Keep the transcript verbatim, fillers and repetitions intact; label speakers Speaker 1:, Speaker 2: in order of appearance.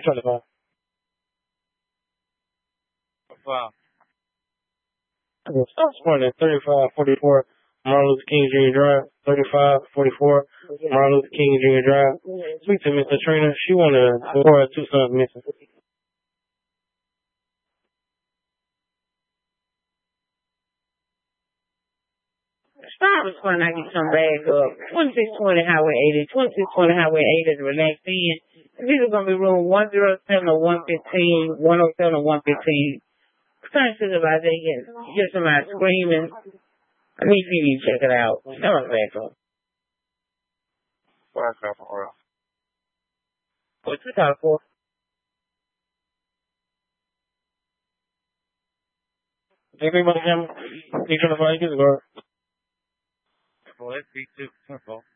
Speaker 1: twenty-five.
Speaker 2: Wow.
Speaker 1: Stop sporting at thirty-five forty-four Martin Luther King Junior Drive. thirty-five forty-four Martin Luther King Junior Drive. Speak to Miss Latrina. She wanted to report two sons missing.
Speaker 3: Stop responding like you some bag up. twenty-six twenty Highway eighty. twenty-six twenty Highway eighty is relaxed in. This is going to be room one oh seven or one fifteen, one oh seven or one fifteen. Trying to think about that. Get, get somebody screaming. I need for you to check it out. Come on, back up.
Speaker 2: Five thousand oil.
Speaker 3: What's it out for?
Speaker 1: Anybody have you trying to find you?
Speaker 2: Well, let's be too simple.